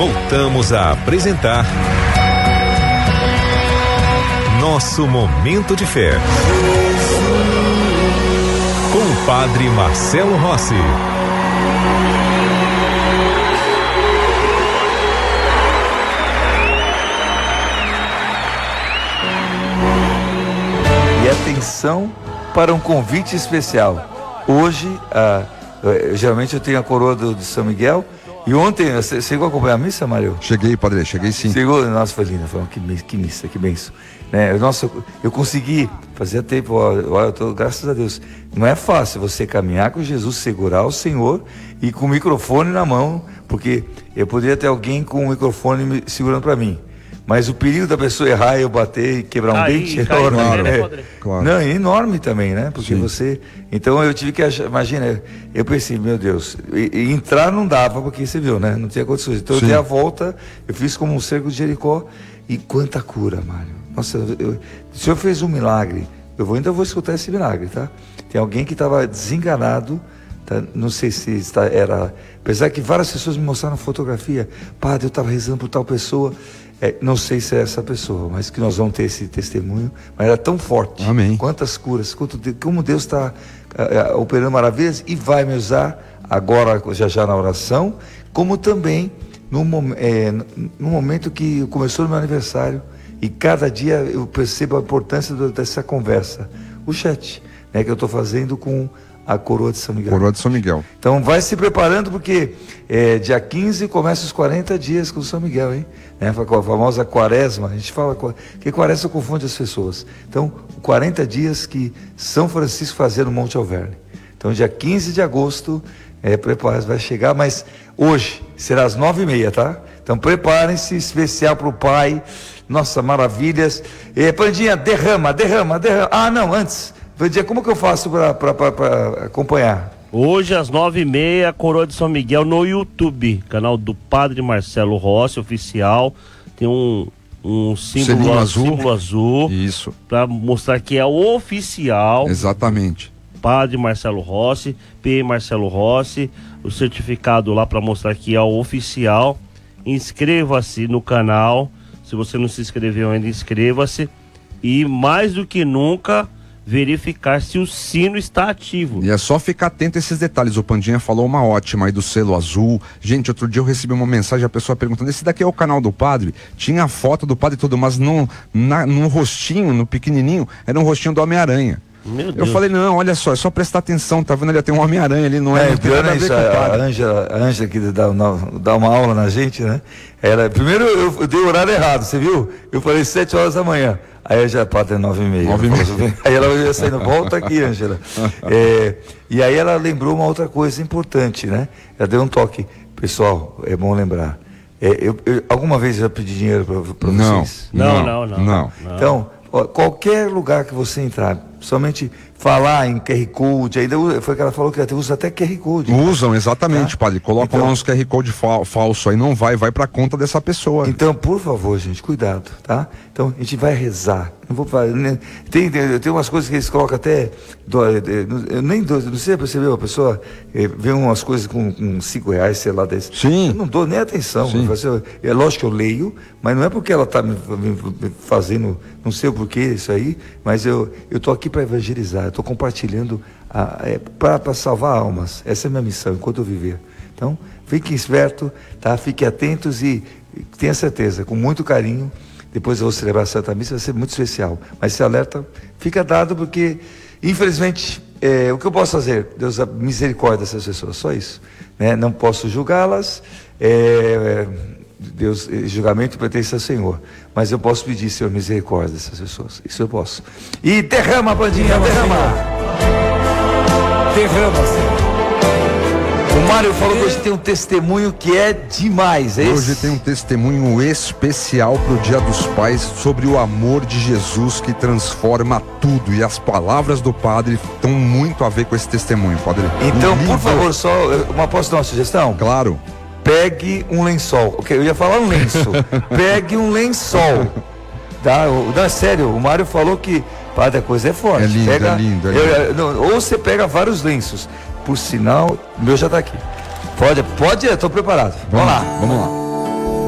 Voltamos a apresentar Nosso Momento de Fé, com o Padre Marcelo Rossi. E atenção para um convite especial. Hoje, geralmente eu tenho a coroa de São Miguel. E ontem, você chegou a acompanhar a missa, Mário? Cheguei, padre, cheguei sim. Chegou, nossa, foi linda, que missa, que benção. Né? Nossa, eu consegui, fazia tempo, graças a Deus. Não é fácil você caminhar com Jesus, segurar o Senhor e com o microfone na mão, porque eu poderia ter alguém com o microfone segurando para mim. Mas o perigo da pessoa errar e eu bater e quebrar um dente é enorme. Claro. Não, é enorme também, né? Porque sim. você... Então eu tive que achar... Imagina, eu pensei, meu Deus, e entrar não dava, porque você viu, né? Não tinha condições. Então sim. eu dei a volta, eu fiz como um cerco de Jericó. E quanta cura, Mário. Nossa, o Senhor fez um milagre. Ainda vou escutar esse milagre, tá? Tem alguém que estava desenganado, tá? Não sei se era... Apesar que várias pessoas me mostraram fotografia. Padre, eu estava rezando por tal pessoa... não sei se é essa pessoa, mas que nós vamos ter esse testemunho. Mas era tão forte. Amém. Quantas curas, como Deus está operando maravilhas e vai me usar agora, já na oração, como também no momento que começou o meu aniversário. E cada dia eu percebo a importância dessa conversa. O chat, né, que eu estou fazendo com a coroa de São Miguel. Coroa de São Miguel. Então vai se preparando, porque dia 15 começa os 40 dias com São Miguel, hein? A famosa quaresma. A gente fala que quaresma confunde as pessoas. Então, 40 dias que São Francisco fazia no Monte Alverne. Então, dia 15 de agosto, prepare-se, vai chegar, mas hoje será às 9h30, tá? Então preparem-se, especial para o Pai. Nossa, maravilhas. Pandinha, derrama. Ah, não, antes. Pandinha, como que eu faço para acompanhar? Hoje às 9h30, Coroa de São Miguel no YouTube, canal do Padre Marcelo Rossi, oficial. Tem um símbolo azul. Isso. Para mostrar que é o oficial. Exatamente. Padre Marcelo Rossi, P. Marcelo Rossi, o certificado lá para mostrar que é o oficial. Inscreva-se no canal. Se você não se inscreveu ainda, inscreva-se. E mais do que nunca, verificar se o sino está ativo. E é só ficar atento a esses detalhes. O Pandinha falou uma ótima aí do selo azul. Gente, outro dia eu recebi uma mensagem, a pessoa perguntando: esse daqui é o canal do padre? Tinha a foto do padre e tudo, mas no rostinho, no pequenininho, era um rostinho do Homem-Aranha. Eu falei, não, olha só, é só prestar atenção, tá vendo ali, tem um Homem-Aranha ali, não é? Pior é isso, a Ângela que dá uma aula na gente, né? Primeiro eu dei o horário errado, você viu? Eu falei 7 horas da manhã. Aí já é 9h30. Aí ela ia saindo, volta aqui, Ângela. E aí ela lembrou uma outra coisa importante, né? Ela deu um toque. Pessoal, é bom lembrar. Eu alguma vez já pedi dinheiro para vocês? Não. Então, qualquer lugar que você entrar, somente falar em QR Code, ainda foi que ela falou que até usa até QR Code. Usam, exatamente, padre. Colocam lá uns QR Code falso aí, não vai pra conta dessa pessoa. Então, por favor, gente, cuidado, tá? Então, a gente vai rezar. Não vou falar, tem umas coisas que eles colocam até... não sei, percebeu? A pessoa vê umas coisas com R$5, sei lá, desse. Sim. Eu não dou nem atenção. É lógico que eu leio, mas não é porque ela está me fazendo, não sei o porquê isso aí, mas eu tô aqui para evangelizar, eu tô compartilhando para salvar almas. Essa é a minha missão, enquanto eu viver. Então, fiquem espertos, tá? Fiquem atentos e tenha certeza, com muito carinho. Depois eu vou celebrar a Santa Missa, vai ser muito especial. Mas esse alerta fica dado porque, infelizmente, o que eu posso fazer? Deus, a misericórdia dessas pessoas, só isso. Né? Não posso julgá-las, Deus, julgamento pertence ao Senhor. Mas eu posso pedir, Senhor, misericórdia dessas pessoas. Isso eu posso. E derrama, Pandinha, derrama, Senhor. O Mário falou que hoje tem um testemunho que é demais, é isso? Hoje tem um testemunho especial pro Dia dos Pais sobre o amor de Jesus que transforma tudo. E as palavras do padre estão muito a ver com esse testemunho, padre. Então, por favor, só posso dar uma sugestão? Claro. Pegue um lençol. Ok, eu ia falar um lenço. Pegue um lençol. Tá? Não, é sério, o Mário falou que, padre, a coisa é forte. É lindo, é lindo. Ou você pega vários lenços. Por sinal, o meu já está aqui. Pode, eu estou preparado. Vamos lá.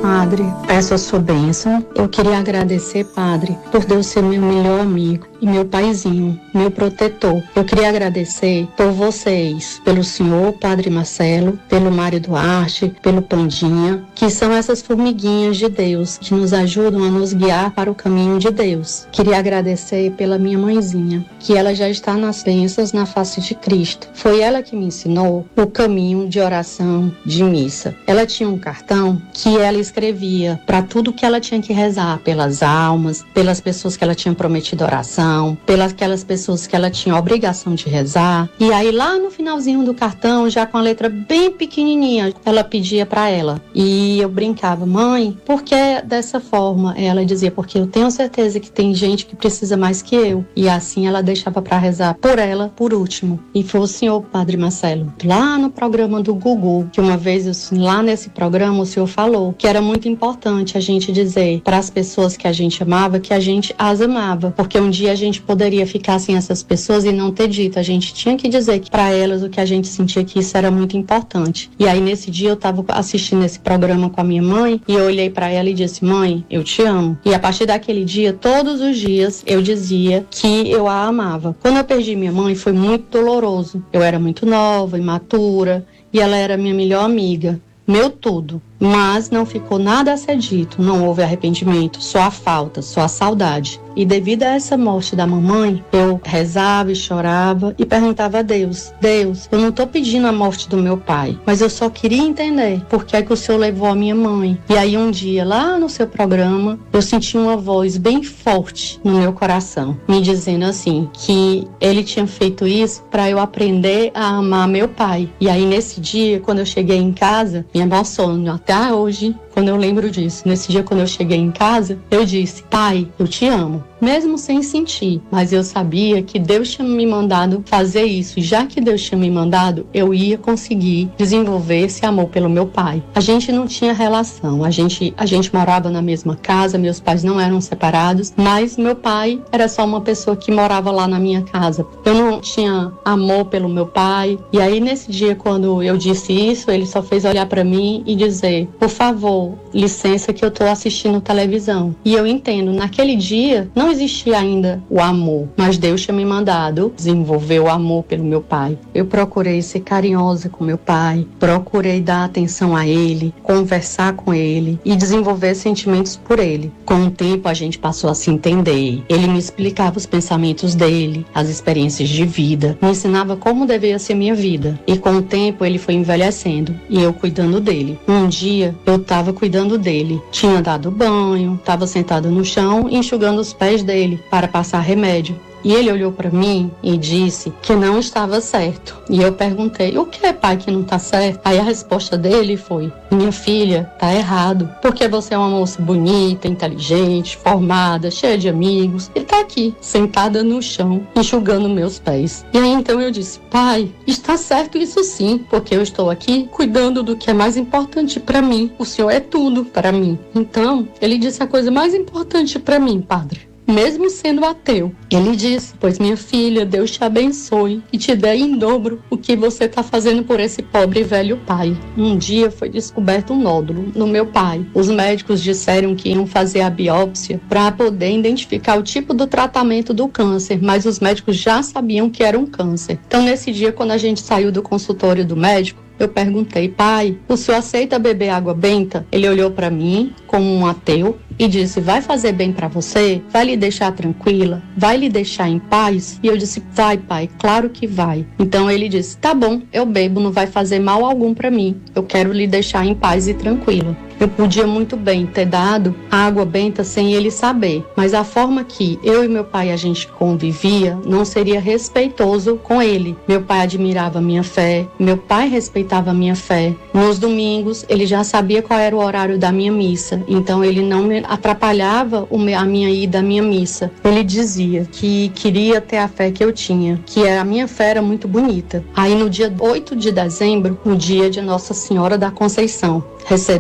Padre, peço a sua bênção. Eu queria agradecer, Padre, por Deus ser meu melhor amigo e meu paizinho, meu protetor. Eu queria agradecer por vocês, pelo senhor Padre Marcelo, pelo Mário Duarte, pelo Pandinha, que são essas formiguinhas de Deus que nos ajudam a nos guiar para o caminho de Deus. Queria agradecer pela minha mãezinha, que ela já está nas bênçãos na face de Cristo. Foi ela que me ensinou o caminho de oração de missa. Ela tinha um cartão que ela escrevia para tudo que ela tinha que rezar, pelas almas, pelas pessoas que ela tinha prometido oração, pelas aquelas pessoas que ela tinha a obrigação de rezar. E aí lá no finalzinho do cartão, já com a letra bem pequenininha, ela pedia para ela. E eu brincava: mãe, por que dessa forma? Ela dizia: porque eu tenho certeza que tem gente que precisa mais que eu. E assim ela deixava para rezar por ela por último. E foi o senhor Padre Marcelo, lá no programa do Gugu, que uma vez lá nesse programa o senhor falou que era muito importante a gente dizer para as pessoas que a gente amava que a gente as amava, porque um dia a gente poderia ficar sem essas pessoas e não ter dito. A gente tinha que dizer para elas o que a gente sentia, que isso era muito importante. E aí nesse dia eu estava assistindo esse programa com a minha mãe e eu olhei para ela e disse: mãe, eu te amo. E a partir daquele dia, todos os dias eu dizia que eu a amava. Quando eu perdi minha mãe foi muito doloroso. Eu era muito nova, imatura, e ela era minha melhor amiga, meu tudo. Mas não ficou nada a ser dito, não houve arrependimento, só a falta, só a saudade. E devido a essa morte da mamãe, eu rezava e chorava e perguntava a Deus: Deus, eu não estou pedindo a morte do meu pai, mas eu só queria entender por que é que o Senhor levou a minha mãe. E aí um dia, lá no seu programa, eu senti uma voz bem forte no meu coração, me dizendo assim, que ele tinha feito isso para eu aprender a amar meu pai. E aí nesse dia, quando eu cheguei em casa, me emociono até hoje, quando eu lembro disso. Nesse dia, quando eu cheguei em casa, eu disse: pai, eu te amo. Mesmo sem sentir, mas eu sabia que Deus tinha me mandado fazer isso. E já que Deus tinha me mandado, eu ia conseguir desenvolver esse amor pelo meu pai. A gente não tinha relação, a gente morava na mesma casa, meus pais não eram separados, mas meu pai era só uma pessoa que morava lá na minha casa. Eu não tinha amor pelo meu pai. E aí nesse dia, quando eu disse isso, ele só fez olhar para mim e dizer: por favor, licença que eu tô assistindo televisão. E eu entendo, naquele dia não existia ainda o amor, mas Deus tinha me mandado desenvolver o amor pelo meu pai. Eu procurei ser carinhosa com meu pai, procurei dar atenção a ele, conversar com ele e desenvolver sentimentos por ele. Com o tempo a gente passou a se entender. Ele me explicava os pensamentos dele, as experiências de vida, me ensinava como deveria ser minha vida. E com o tempo ele foi envelhecendo e eu cuidando dele. Um dia eu estava cuidando dele, tinha dado banho, estava sentada no chão enxugando os pés dele para passar remédio. E ele olhou para mim e disse que não estava certo. E eu perguntei: o que é, pai, que não está certo? Aí a resposta dele foi: minha filha, tá errado, porque você é uma moça bonita, inteligente, formada, cheia de amigos. Ele tá aqui, sentada no chão, enxugando meus pés. E aí então eu disse: pai, está certo isso sim, porque eu estou aqui cuidando do que é mais importante para mim. O senhor é tudo para mim. Então ele disse a coisa mais importante para mim, padre, mesmo sendo ateu. Ele disse: pois minha filha, Deus te abençoe e te dê em dobro o que você está fazendo por esse pobre velho pai. Um dia foi descoberto um nódulo no meu pai. Os médicos disseram que iam fazer a biópsia para poder identificar o tipo do tratamento do câncer, mas os médicos já sabiam que era um câncer. Então nesse dia, quando a gente saiu do consultório do médico, eu perguntei: pai, o senhor aceita beber água benta? Ele olhou para mim como um ateu e disse: vai fazer bem para você? Vai lhe deixar tranquila? Vai lhe deixar em paz? E eu disse: vai, pai, claro que vai. Então ele disse: tá bom, eu bebo, não vai fazer mal algum para mim. Eu quero lhe deixar em paz e tranquila. Eu podia muito bem ter dado a água benta sem ele saber, mas a forma que eu e meu pai a gente convivia não seria respeitoso com ele. Meu pai admirava a minha fé, meu pai respeitava a minha fé. Nos domingos ele já sabia qual era o horário da minha missa, então ele não me atrapalhava a minha ida à minha missa. Ele dizia que queria ter a fé que eu tinha, que a minha fé era muito bonita. Aí no dia 8 de dezembro, no dia de Nossa Senhora da Conceição, recebemos o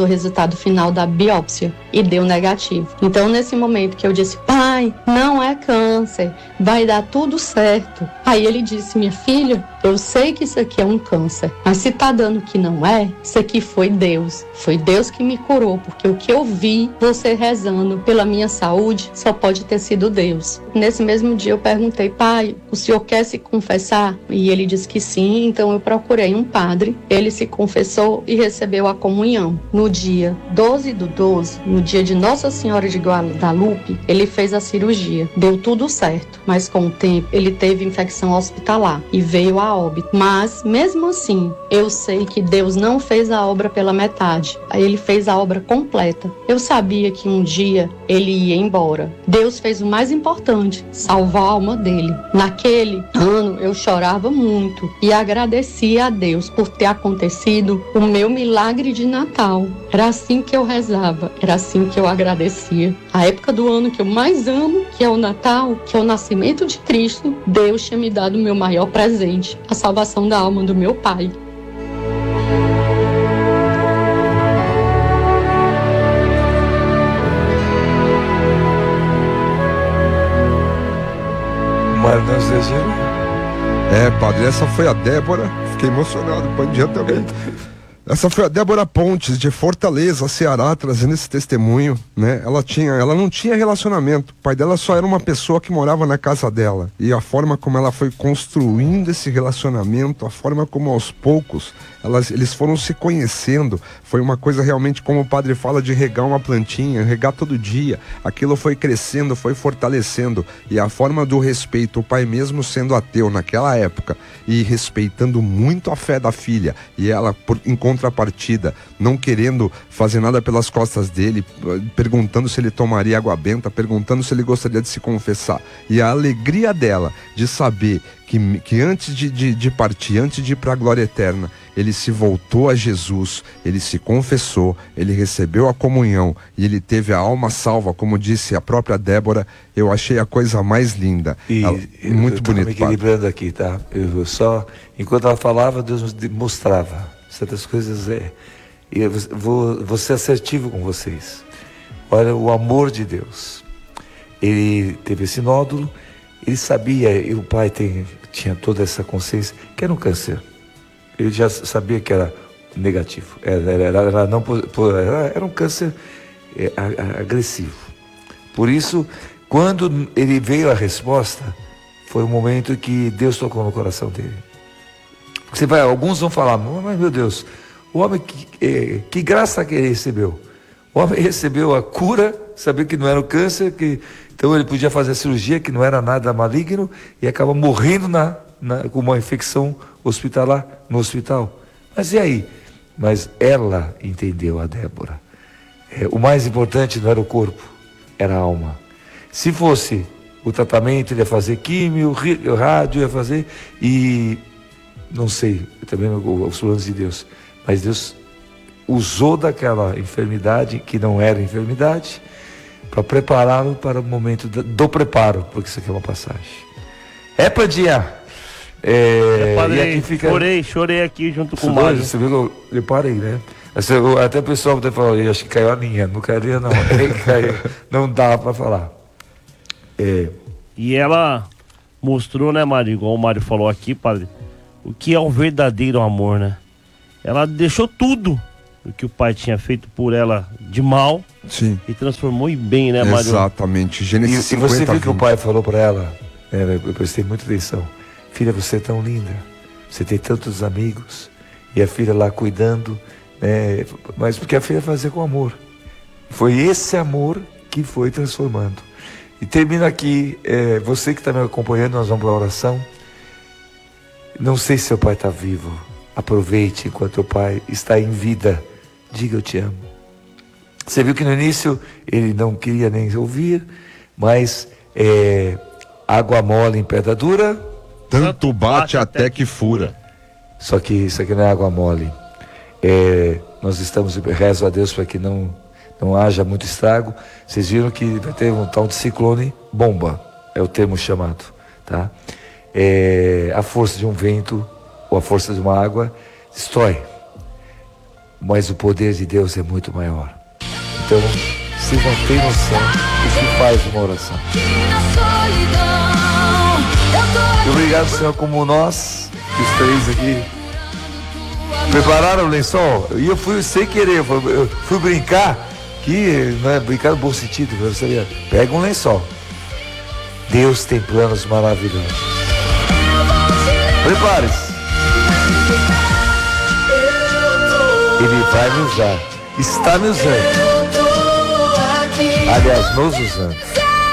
resultado final da biópsia e deu negativo. Então, nesse momento que eu disse, pai, não é câncer, vai dar tudo certo. Aí ele disse, minha filha, eu sei que isso aqui é um câncer, mas se tá dando que não é, isso aqui foi Deus que me curou, porque o que eu vi você rezando pela minha saúde só pode ter sido Deus. Nesse mesmo dia eu perguntei, pai, o senhor quer se confessar? E ele disse que sim, então eu procurei um padre, ele se confessou e recebeu a comunhão. No dia 12/12, no dia de Nossa Senhora de Guadalupe, ele fez a cirurgia, deu tudo certo, mas com o tempo ele teve infecção hospitalar e veio a óbito. Mas mesmo assim, eu sei que Deus não fez a obra pela metade, ele fez a obra completa. Eu sabia que um dia ele ia embora. Deus fez o mais importante, salvar a alma dele. Naquele ano eu chorava muito e agradecia a Deus por ter acontecido o meu milagre de Natal. Era assim que eu rezava, era assim que eu agradecia. A época do ano que eu mais amo, que é o Natal, que é o nascimento de Cristo, Deus tinha me dado o meu maior presente, a salvação da alma do meu pai. Mas nós desejamos. Padre, essa foi a Débora. Fiquei emocionado, o Pandinha também. Essa foi a Débora Pontes, de Fortaleza, Ceará, trazendo esse testemunho, né? Ela não tinha relacionamento. O pai dela só era uma pessoa que morava na casa dela. E a forma como ela foi construindo esse relacionamento, a forma como aos poucos eles foram se conhecendo, foi uma coisa realmente, como o padre fala, de regar uma plantinha, regar todo dia. Aquilo foi crescendo, foi fortalecendo. E a forma do respeito, o pai mesmo sendo ateu naquela época e respeitando muito a fé da filha, e ela, em contrapartida, não querendo fazer nada pelas costas dele, perguntando se ele tomaria água benta, perguntando se ele gostaria de se confessar. E a alegria dela de saber que antes de partir, antes de ir para a glória eterna, ele se voltou a Jesus, ele se confessou, ele recebeu a comunhão e ele teve a alma salva, como disse a própria Débora. Eu achei a coisa mais linda. Muito bonito. Me equilibrando aqui, tá? Enquanto ela falava, Deus me mostrava certas coisas. E eu vou ser assertivo com vocês. Olha, o amor de Deus. Ele teve esse nódulo, ele sabia, e o pai tinha toda essa consciência que era um câncer. Ele já sabia que era negativo. Era um câncer agressivo. Por isso, quando ele veio a resposta, foi o momento que Deus tocou no coração dele. Alguns vão falar, mas meu Deus, o homem, que graça que ele recebeu. O homem recebeu a cura, sabia que não era o câncer, então ele podia fazer a cirurgia, que não era nada maligno, e acaba morrendo com uma infecção hospitalar no hospital. Mas e aí? Mas ela entendeu, a Débora. O mais importante não era o corpo, era a alma. Se fosse o tratamento, ele ia fazer químio, rádio, ia fazer, e não sei, também os planos de Deus, mas Deus usou daquela enfermidade, que não era enfermidade, para prepará-lo para o momento do preparo, porque isso aqui é uma passagem. Pandinha! E aqui fica... Chorei aqui junto com o Mário. Você viu que eu parei, né? Até o pessoal até falou, eu acho que caiu a linha. Não caiu, não. Não dá para falar. E ela mostrou, né, Mário, igual o Mário falou aqui, padre, o que é o verdadeiro amor, né? Ela deixou tudo o que o pai tinha feito por ela de mal. Sim. E transformou em bem, né, Mário? Exatamente. Gênesis 50, e você viu que o pai falou para ela, eu prestei muita atenção, filha, você é tão linda, você tem tantos amigos, e a filha lá cuidando, mas porque a filha fazia com amor. Foi esse amor que foi transformando. E termina aqui, você que está me acompanhando, nós vamos para a oração. Não sei se seu pai está vivo, aproveite enquanto o pai está em vida, diga eu te amo. Você viu que no início ele não queria nem ouvir, mas água mole em pedra dura, tanto bate até que fura. Só que isso aqui não é água mole. Nós rezo a Deus para que não haja muito estrago. Vocês viram que vai ter um tal de ciclone bomba, é o termo chamado, tá? A força de um vento ou a força de uma água destrói. mas o poder de Deus é muito maior. Então, vocês não têm noção do que faz uma oração. E obrigado, Senhor, como nós, os três aqui, prepararam o lençol. E eu fui sem querer, eu fui brincar, que não é brincar no bom sentido, você pega um lençol. Deus tem planos maravilhosos. Prepare-se. Ele vai me usar. Está me usando. Aliás, nos usando.